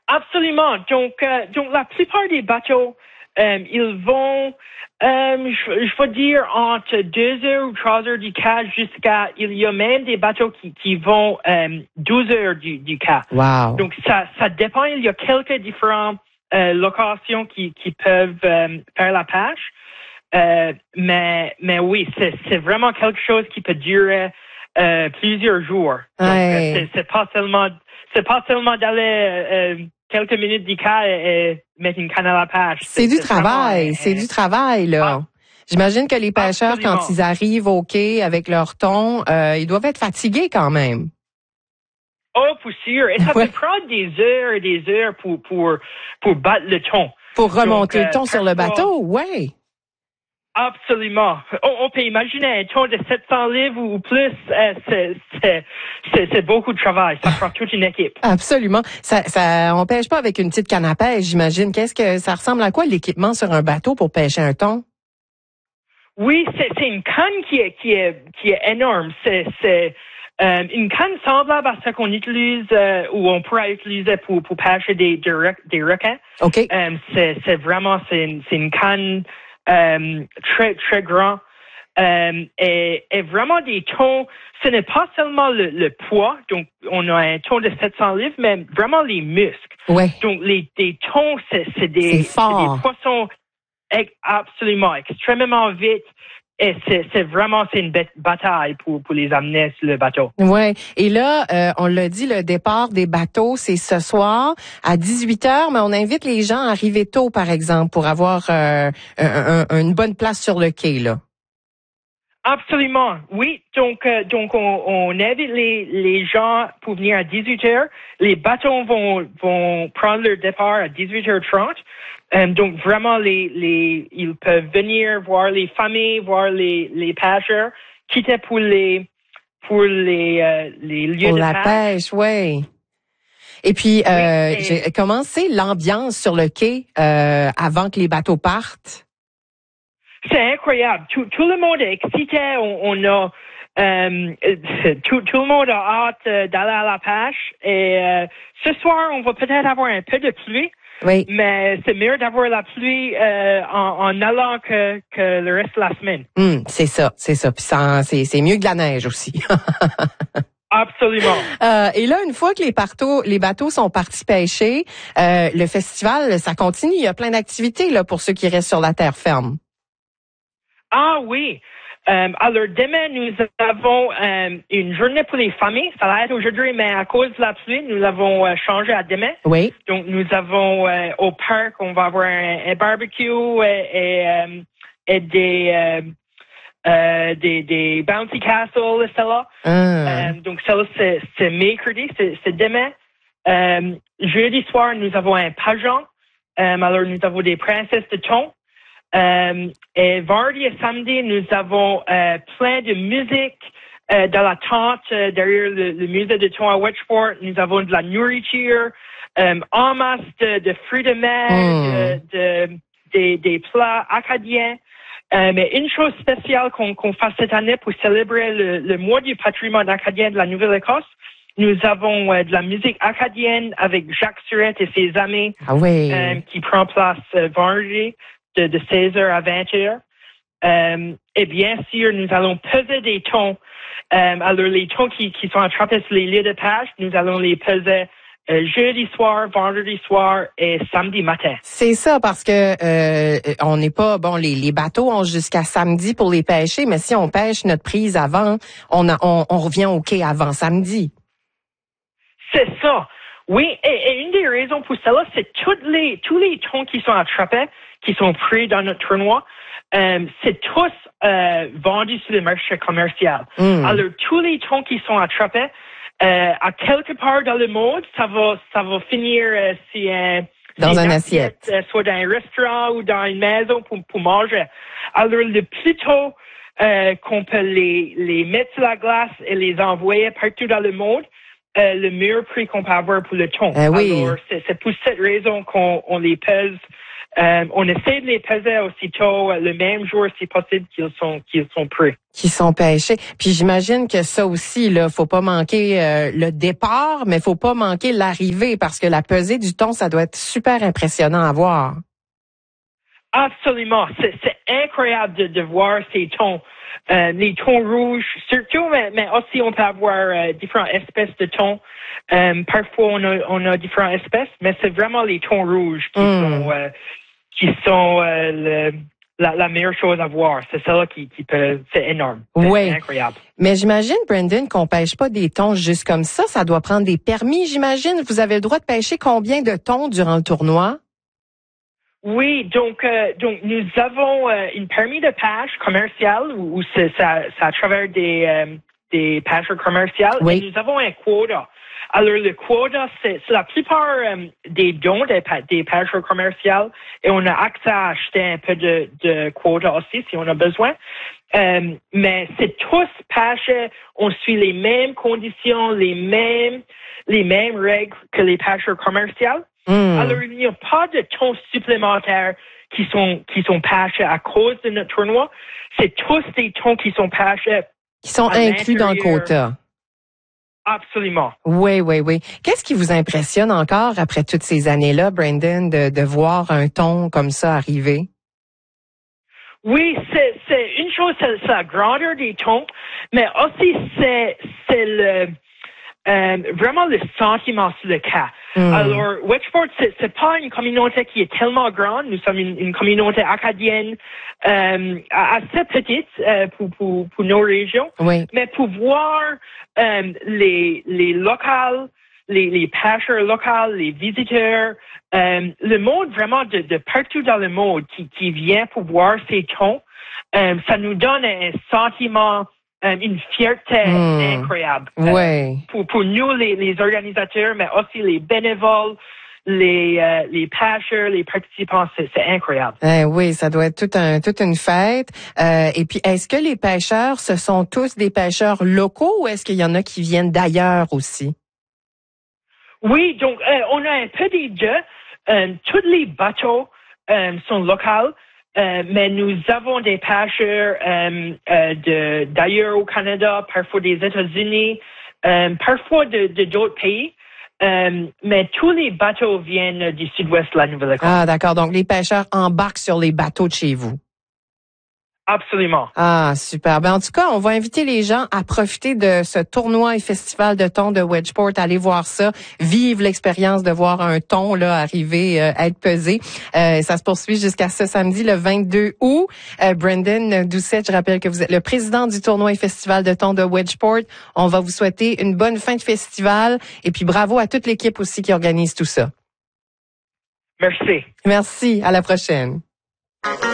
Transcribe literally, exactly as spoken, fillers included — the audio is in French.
Absolument. Donc, euh, donc la plupart des bateaux, euh, ils vont, euh, je, je vais dire, entre deux heures ou trois heures du quai jusqu'à, il y a même des bateaux qui, qui vont euh, douze heures du, du quai. Wow. Donc, ça, ça dépend. Il y a quelques différentes euh, locations qui, qui peuvent euh, faire la pêche. Euh, mais, mais oui, c'est, c'est vraiment quelque chose qui peut durer euh, plusieurs jours. Donc, Ouais. euh, c'est, c'est pas seulement, c'est pas seulement d'aller euh, quelques minutes du quai et, et mettre une canne à la pêche. C'est, c'est du c'est travail, vraiment, c'est euh, du travail, là. Ah, J'imagine que les pêcheurs, absolument. quand ils arrivent au quai avec leur thon, euh, ils doivent être fatigués quand même. Oh, pour sûr. Et ça Ouais. peut prendre des heures et des heures pour, pour, pour battre le thon. Pour remonter Donc, le thon euh, sur le parfois- bateau, ouais. Absolument. On, on peut imaginer un ton de sept cents livres ou plus, euh, c'est, c'est, c'est, c'est beaucoup de travail. Ça prend toute une équipe. Absolument. Ça, ça, on pêche pas avec une petite canne à pêche, j'imagine. Qu'est-ce que ça ressemble à quoi l'équipement sur un bateau pour pêcher un thon? Oui, c'est, c'est une canne qui est, qui est, qui est énorme. C'est, c'est euh, une canne semblable à ce qu'on utilise euh, ou on pourrait utiliser pour, pour pêcher des, des, re- des requins. OK. Euh, c'est, c'est vraiment, c'est une, c'est une canne euh, très, très grand. Euh, et, et vraiment des thons, ce n'est pas seulement le, le poids, donc on a un thon de sept cents livres, mais vraiment les muscles. Ouais. Donc les des thons, c'est, c'est, des, C'est fort. c'est des poissons ex- absolument extrêmement vite. Et c'est, c'est vraiment c'est une bête- bataille pour, pour les amener sur le bateau. Ouais. Et là, euh, on l'a dit, le départ des bateaux, c'est ce soir à dix-huit heures, mais on invite les gens à arriver tôt, par exemple, pour avoir euh, un- un- une bonne place sur le quai, là. Absolument, oui. Donc, euh, donc on, on invite les, les gens pour venir à dix-huit heures. Les bateaux vont, vont prendre leur départ à dix-huit heures trente. Euh, donc, vraiment, les, les, ils peuvent venir voir les familles, voir les, les pêcheurs, quitter pour les, pour les, euh, les lieux Pour de la pêche. pêche, ouais. Et puis, euh, Oui, et- j'ai- comment c'est l'ambiance sur le quai euh, avant que les bateaux partent? C'est incroyable. Tout, tout le monde est excité. On, on a euh, tout, tout le monde a hâte euh, d'aller à la pêche. Et euh, ce soir, on va peut-être avoir un peu de pluie, Oui. mais c'est mieux d'avoir la pluie euh, en, en allant que, que le reste de la semaine. Hum, c'est ça, c'est ça. Puis ça, c'est, c'est mieux que de la neige aussi. Absolument. Euh, et là, une fois que les bateaux, les bateaux sont partis pêcher, euh, le festival, ça continue. Il y a plein d'activités là pour ceux qui restent sur la terre ferme. Ah oui. Euh, alors demain, nous avons euh, une journée pour les familles. Ça va être aujourd'hui, mais à cause de la pluie, nous l'avons euh, changé à demain. Oui. Donc nous avons euh, au parc, on va avoir un, un barbecue et, et, euh, et des, euh, euh, des des bouncy castles, et cela. Ah. Euh, donc ça, c'est, c'est mercredi, c'est, c'est demain. Euh, jeudi soir, nous avons un pageant. Euh, alors nous avons des princesses de thon. Euh, et vendredi et samedi, nous avons euh, plein de musique euh, dans la tente euh, derrière le, le musée de thon à Wedgeport. Nous avons de la nourriture, euh, en masse de, de fruits de mer, Mm. de, de, des, des plats acadiens. Euh, mais une chose spéciale qu'on, qu'on fasse cette année pour célébrer le, le mois du patrimoine acadien de la Nouvelle-Écosse, nous avons euh, de la musique acadienne avec Jacques Surette et ses amis Ah oui. euh, qui prend place euh, vendredi de, de seize heures à vingt heures. Euh, et bien sûr, nous allons peser des thons. Euh, alors, les thons qui, qui sont attrapés sur les lieux de pêche, nous allons les peser euh, jeudi soir, vendredi soir et samedi matin. C'est ça, parce que euh, on n'est pas bon. Les, les bateaux ont jusqu'à samedi pour les pêcher, mais si on pêche notre prise avant, on, a, on, on revient au quai avant samedi. C'est ça. Oui, et, et une des raisons pour cela, c'est toutes les, tous les thons qui sont attrapés, qui sont pris dans notre tournoi, euh, c'est tous euh, vendus sur le marché commercial. Mm. Alors, tous les thons qui sont attrapés, euh, à quelque part dans le monde, ça va, ça va finir euh, si un Dans si une une assiette. euh, soit dans un restaurant ou dans une maison pour, pour manger. Alors, le plus tôt euh, qu'on peut les, les mettre sur la glace et les envoyer partout dans le monde, euh, le meilleur prix qu'on peut avoir pour le thon. Eh oui. Alors, c'est, c'est pour cette raison qu'on on les pèse Euh, on essaie de les peser aussitôt, le même jour si possible qu'ils sont qu'ils sont prêts. Qui sont pêchés. Puis j'imagine que ça aussi, là, faut pas manquer euh, le départ, mais faut pas manquer l'arrivée parce que la pesée du thon, ça doit être super impressionnant à voir. Absolument. C'est, c'est incroyable de, de voir ces thons. Euh, les thons rouges, surtout, mais, mais aussi on peut avoir euh, différentes espèces de thons. Euh, parfois, on a, on a différentes espèces, mais c'est vraiment les thons rouges qui mm. sont, euh, qui sont euh, le, la, la meilleure chose à voir. C'est ça qui, qui peut, c'est énorme. C'est oui. incroyable. Mais j'imagine, Brandon, qu'on pêche pas des thons juste comme ça. Ça doit prendre des permis, j'imagine. Vous avez le droit de pêcher combien de thons durant le tournoi? Oui, donc euh, donc nous avons euh, une permis de pêche commerciale où, où c'est ça, ça à travers des euh, des pêcheurs commerciaux. Oui. Et nous avons un quota. Alors le quota, c'est, c'est la plupart euh, des dons des, des pêcheurs commerciaux et on a accès à acheter un peu de, de quota aussi si on a besoin. Euh, mais c'est tous pêcheurs, on suit les mêmes conditions, les mêmes les mêmes règles que les pêcheurs commerciaux. Mm. Alors, il n'y a pas de thons supplémentaires qui sont qui sont pêchés à cause de notre tournoi. C'est tous des thons qui sont pêchés. Qui sont inclus dans le quota. Absolument. Oui, oui, oui. Qu'est-ce qui vous impressionne encore après toutes ces années-là, Brandon, de, de voir un thon comme ça arriver? Oui, c'est, c'est une chose, c'est, c'est la grandeur des thons, mais aussi c'est, c'est le... Euh, vraiment le sentiment sur le cas. Mm. Alors, Wedgeport, c'est, c'est pas une communauté qui est tellement grande. Nous sommes une, une communauté acadienne euh, assez petite euh, pour, pour, pour nos régions. Oui. Mais pour voir euh, les, les locaux, les, les pêcheurs locaux, les visiteurs, euh, le monde vraiment de, de partout dans le monde qui, qui vient pour voir ces thons, euh, ça nous donne un sentiment Um, une fierté mmh. incroyable. Ouais. Euh, pour, pour nous, les, les organisateurs, mais aussi les bénévoles, les, euh, les pêcheurs, les participants, c'est, c'est incroyable. Eh oui, ça doit être tout un, toute une fête. Euh, et puis, est-ce que les pêcheurs, ce sont tous des pêcheurs locaux ou est-ce qu'il y en a qui viennent d'ailleurs aussi? Oui, donc, euh, on a un peu des deux. Euh, tous les bateaux euh, sont locaux. Euh, mais nous avons des pêcheurs euh, euh, de, d'ailleurs au Canada, parfois des États-Unis, euh, parfois de, de d'autres pays. Euh, mais tous les bateaux viennent du sud-ouest de la Nouvelle-Écosse. Ah, d'accord. Donc, les pêcheurs embarquent sur les bateaux de chez vous. Absolument. Ah, super. Ben, en tout cas, on va inviter les gens à profiter de ce tournoi et festival de thon de Wedgeport. Allez voir ça. Vive l'expérience de voir un thon là arriver, euh, être pesé. Euh, ça se poursuit jusqu'à ce samedi, le vingt-deux août. Euh, Brandon Doucette, je rappelle que vous êtes le président du tournoi et festival de thon de Wedgeport. On va vous souhaiter une bonne fin de festival. Et puis, bravo à toute l'équipe aussi qui organise tout ça. Merci. Merci. À la prochaine.